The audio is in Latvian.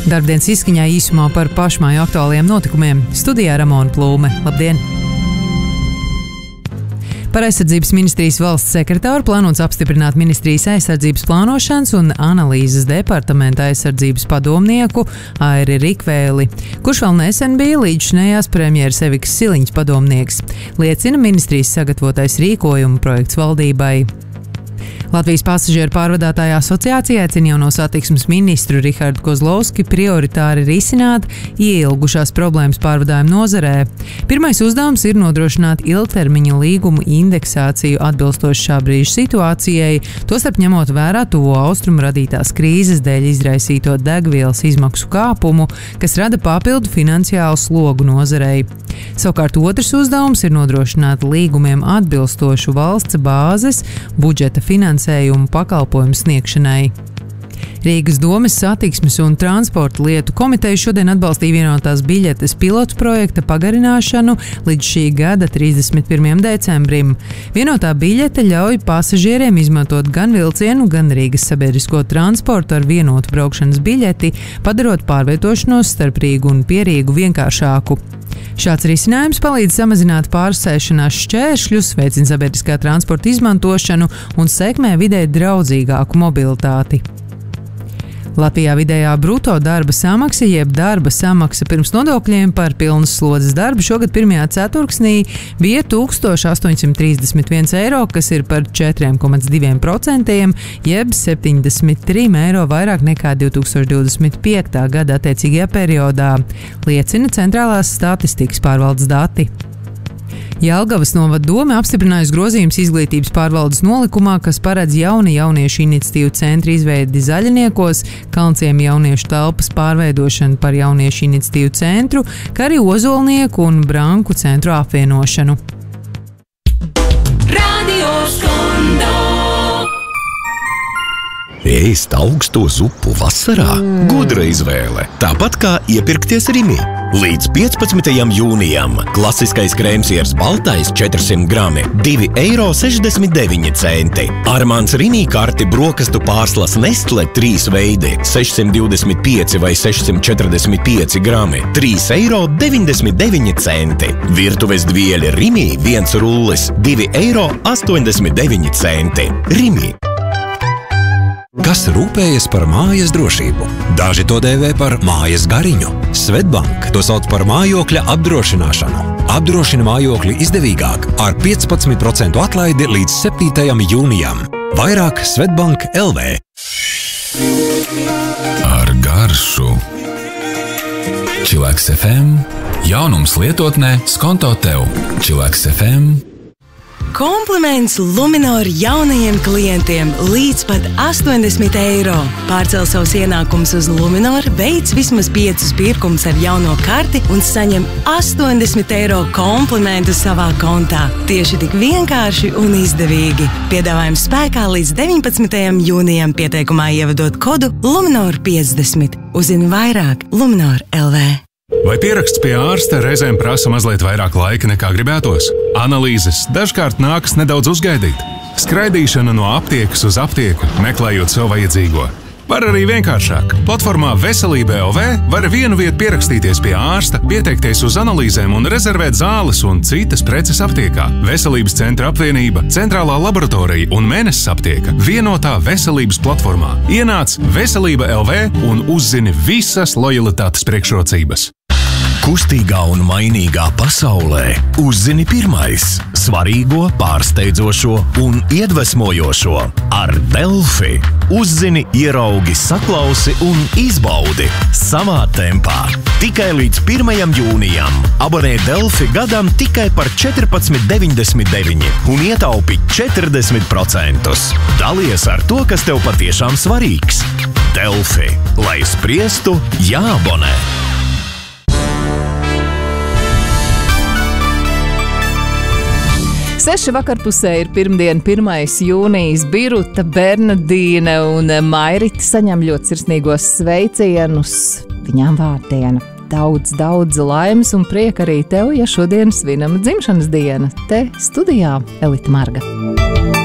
Darbdienas izskaņā īsumā par pašmāju aktuāliem notikumiem. Studijā Ramona Plūme. Labdien! Par aizsardzības ministrijas valsts sekretāru plānots apstiprināt ministrijas aizsardzības plānošanas un analīzes departamenta aizsardzības padomnieku Airi Rikvēli, kurš vēl nesen bija līdzšinējās premjeras Evikas Siliņas padomnieks, liecina ministrijas sagatavotais rīkojumu projekts valdībai. Latvijas pasažieru pārvadātāju asociācija aicina jauno satiksmes ministru Rihardu Kozlovski prioritāri risināt ieilgušās problēmas pārvadājumu nozarē. Pirmais uzdevums ir nodrošināt ilgtermiņa līgumu indeksāciju atbilstoši šā brīža situācijai, tostarp ņemot vērā tuvo austrumu radītās krīzes dēļ izraisīto degvielas izmaksu kāpumu, kas rada papildu finansiālu slogu nozarei. Savukārt otrs uzdevums ir nodrošināt līgumiem atbilstošu valsts bāzes budžeta finansējumu pakalpojumu sniegšanai. Rīgas domes satiksmes un transporta lietu komiteja šodien atbalstīja vienotās biļetes pilotu projekta pagarināšanu līdz šī gada 31. decembrim. Vienotā biļete ļauj pasažieriem izmantot gan vilcienu, gan Rīgas sabiedrisko transportu ar vienotu braukšanas biļeti, padarot pārvietošanos starp Rīgu un Pierīgu vienkāršāku. Šāds risinājums palīdz samazināt pārsēšanās šķēršļus, veicina sabiedriskā transporta izmantošanu un sekmē vidē draudzīgāku mobilitāti. Latvijā vidējā bruto darba samaksa, jeb darba samaksa pirms nodokļiem par pilnas slodzes darbu šogad pirmajā ceturksnī bija 1831 eiro, kas ir par 4,2%, jeb 73 eiro vairāk nekā 2025. gada attiecīgajā periodā, liecina Centrālās statistikas pārvaldes dati. Jelgavas novada dome apstiprinājusi grozījumus izglītības pārvaldes nolikumā, kas paredz jauniešu iniciatīvu centra izveidi Zaļiniekos, Kalnciem jauniešu telpas pārveidošanu par jauniešu iniciatīvu centru, kā arī Ozolnieku un Branku centru apvienošanu. Ēst augsto zupu vasarā? Gudra izvēle. Tāpat kā iepirkties Rimi. Līdz 15. jūnijam klasiskais krēmsieras baltais 400 grami – 2,69 eiro. Armāns Rimi karti brokastu pārslas Nestle 3 veidi – 625 vai 645 grami – 3,99 eiro. Virtuves dvieļi Rimi 1 rullis – 2,89 eiro. Rimi. Kas rūpējas par mājas drošību? Daži to dēvē par mājas gariņu. Svetbank to sauc par mājokļa apdrošināšanu. Apdrošina mājokli izdevīgāk ar 15% atlaidi līdz 7. jūnijam. Vairāk Svetbank LV. Ar garšu. Chillax FM. Jaunums lietotnē skonto tev. Chillax FM. Kompliments Luminor jaunajiem klientiem līdz pat 80 eiro. Pārcel savus ienākumus uz Luminor, veic vismaz 5 pirkumus ar jauno karti un saņem 80 eiro komplimentu savā kontā. Tieši tik vienkārši un izdevīgi. Piedāvājums spēkā līdz 19. jūnijam, pieteikumā ievadot kodu Luminor 50. Uzzini vairāk Luminor LV. Vai pieraksts pie ārsta reizēm prasa mazliet vairāk laika nekā gribētos? Analīzes dažkārt nākas nedaudz uzgaidīt. Skraidīšana no aptiekas uz aptieku, meklējot sev vajadzīgo. Var arī vienkāršāk. Platformā Veselība LV var vienu vietu pierakstīties pie ārsta, pieteikties uz analīzēm un rezervēt zāles un citas preces aptiekā. Veselības centra apvienība, centrālā laboratorija un Mēnesis aptieka vienotā veselības platformā. Ienāc Veselība LV un uzzini visas lojalitātes priekšrocības. Kustīgā un mainīgā pasaulē uzzini pirmais svarīgo, pārsteidzošo un iedvesmojošo ar Delfi. Uzzini, ieraugi, saklausi un izbaudi savā tempā. Tikai līdz 1. jūnijam abonē Delfi gadam tikai par 14,99 un ietaupi 40%. Dalies ar to, kas tev patiešām svarīgs. Delfi. Lai spriestu, jāabonē. 6 vakarpusē ir pirmdien 1. jūnijas. Biruta, Bernadīne un Mairita saņem ļoti sirsnīgos sveicienus. Viņām vārdiena. Daudz laimes un prieka arī tev, ja šodien svinam dzimšanas diena. Te studijā Elita Marga.